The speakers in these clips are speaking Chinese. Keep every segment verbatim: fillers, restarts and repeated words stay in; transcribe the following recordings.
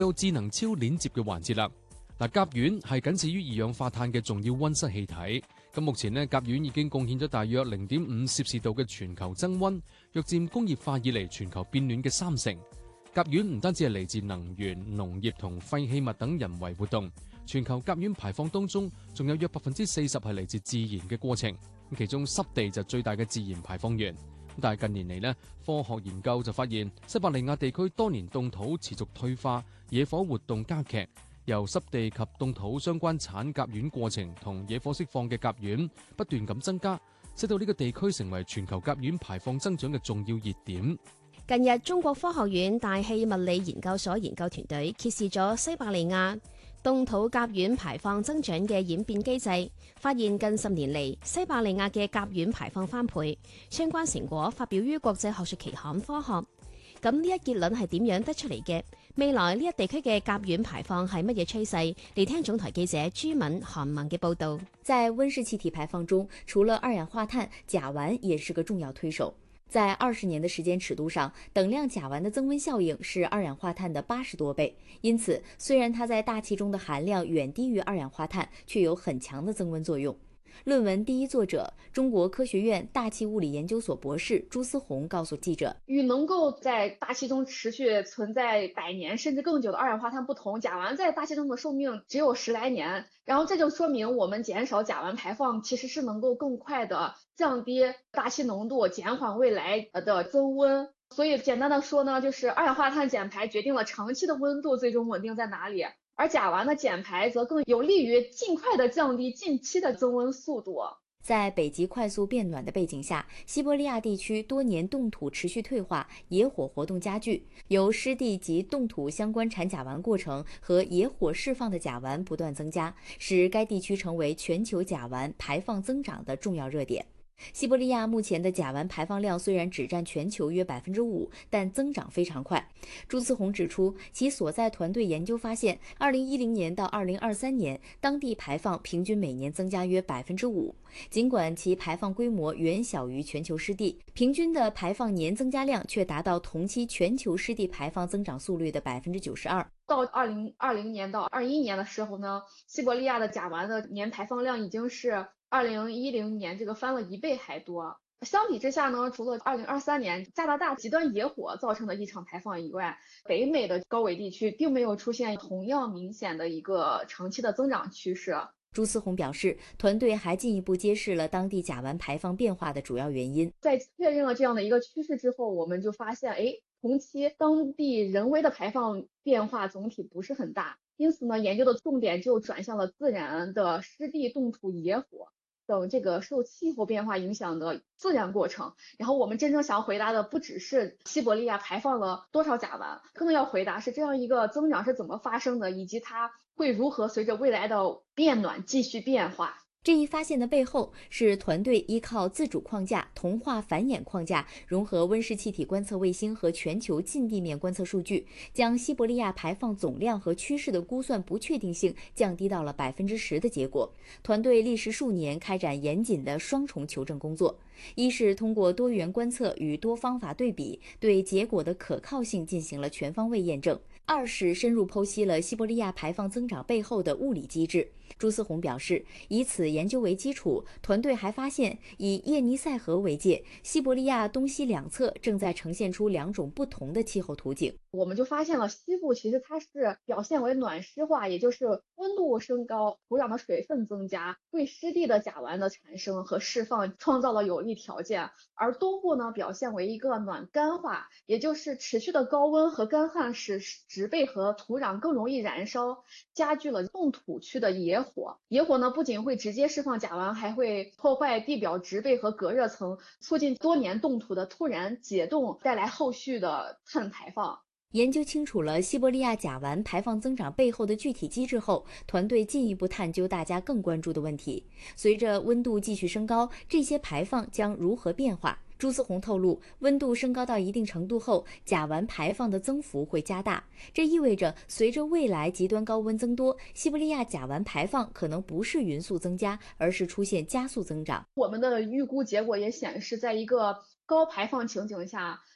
到智能超鏈接嘅環節啦。嗱，甲烷係僅次於二氧化碳嘅重要溫室氣體。咁目前呢，甲烷已經貢獻咗大約零點五攝氏度嘅全球增溫，約佔工業化以嚟全球變暖嘅三成。甲烷唔單止係嚟自能源、農業同廢棄物等人為活動，全球甲烷排放當中仲有約百分之四十係嚟自自然嘅過程。其中濕地就最大嘅自然排放源。但係近年嚟呢，科學研究就發現西伯利亞地區多年凍土持續退化，野火活動加劇。由濕地及凍土相關產甲烷過程同野火釋放嘅甲烷不斷咁增加，使到呢個地區成為全球甲烷排放增長嘅重要熱點。 近日，中國科學院大氣物理研究所研究團隊揭示咗西伯利亞凍土甲烷排放增長嘅演變機制，發現近十年嚟西伯利亞嘅甲烷排放翻倍。相關成果發表於國際學術期刊《科學》。咁呢一結論係點樣得出嚟嘅？未來呢一地區嘅甲烷排放係乜嘢趨勢？嚟聽總台記者朱敏、韓文嘅報道。 在溫室氣體排放中，除了二氧化碳，甲烷也是個重要推手。在二十年的時間尺度上，等量甲烷的增溫效應是二氧化碳的八十多倍。因此，雖然它在大氣中的含量遠低於二氧化碳，卻有很強的增溫作用。論文第一作者，中國科學院大氣物理研究所博士朱思宏告訴記者， 與能夠在大氣中持續存在百年甚至更久的二氧化碳不同，甲烷在大氣中的壽命只有十來年，然後這就說明我們減少甲烷排放其實是能夠更快的降低大氣濃度，減緩未來的增溫。所以簡單的說呢，就是二氧化碳減排決定了長期的溫度最終穩定在哪裡，而甲烷的減排則更有利於盡快的降低近期的增溫速度。 在北極快速變暖的背景下，西伯利亞地區多年凍土持續退化，野火活動加劇，由濕地及凍土相關產甲烷過程和野火釋放的甲烷不斷增加，使該地區成為全球甲烷排放增長的重要熱點。西伯利亞目前的甲烷排放量雖然只佔全球約百分之五，但增長非常快。朱思宏指出，其所在團隊研究發現，二零一零年到二零二三年，當地排放平均每年增加約百分之五。儘管其排放規模遠小於全球濕地，平均的排放年增加量卻達到同期全球濕地排放增長速率的百分之九十二。 到二零二零年到二一年的時候呢，西伯利亞的甲烷的年排放量已經是二零一零年這個翻了一倍還多。相比之下呢，除了二零二三年加拿大極端野火造成的異常排放以外，北美的高緯地區並沒有出現同樣明顯的一個長期的增長趨勢。 朱思宏表示，團隊還進一步揭示了當地甲烷排放變化的主要原因。 在確認了這樣的一個趨勢之後，我們就發現，誒，同期當地人為的排放變化總體不是很大，因此呢，研究的重點就轉向了自然的濕地凍土野火等這個受氣候變化影響的自然過程。然後我們真正想回答的不只是西伯利亞排放了多少甲烷，更要回答是這樣一個增長是怎麼發生的，以及它會如何隨着未來的變暖繼續變化。 這一發現的背後是團隊依靠自主框架、同化繁衍框架，融合溫室氣體觀測衛星和全球近地面觀測數據，將西伯利亞排放總量和趨勢的估算不確定性降低到了百分之十的結果。團隊歷時數年開展嚴謹的雙重求證工作，一是通過多元觀測與多方法對比，對結果的可靠性進行了全方位驗證；二是深入剖析了西伯利亞排放增長背後的物理機制。朱思宏表示，以此研究為基礎，團隊還發現，以葉尼塞河為界，西伯利亞東西兩側正在呈現出兩種不同的氣候圖景。 我們就發現了西部其實它是表現為暖濕化，也就是溫度升高，土壤的水分增加，為濕地的甲烷的產生和釋放創造了有利條件。而東部呢，表現為一個暖乾化，也就是持續的高溫和乾旱使植被和土壤更容易燃燒，加劇了凍土區的野火。野火呢，不僅會直接釋放甲烷，還會破壞地表植被和隔熱層，促進多年凍土的突然解凍，帶來後續的碳排放。 研究清楚了西伯利亞甲烷排放增長背後的具體機制後，團隊進一步探究大家更關注的問題：隨着溫度繼續升高，這些排放將如何變化？朱思宏透露，溫度升高到一定程度後，甲烷排放的增幅會加大。這意味着，隨着未來極端高溫增多，西伯利亞甲烷排放可能不是勻速增加，而是出現加速增長。 我們的預估結果也顯示，在一個高排放情景下，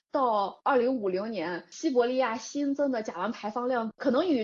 到二零五零年，西伯利亚新增的甲烷排放量可能与